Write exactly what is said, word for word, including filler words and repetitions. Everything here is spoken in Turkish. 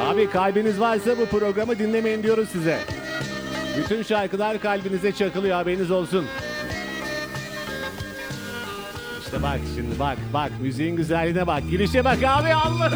Abi kalbiniz varsa bu programı dinlemeyin diyoruz size. Bütün şarkılar kalbinize çakılıyor, haberiniz olsun. İşte bak şimdi bak bak müziğin güzelliğine bak. Girişe bak abi, Allah.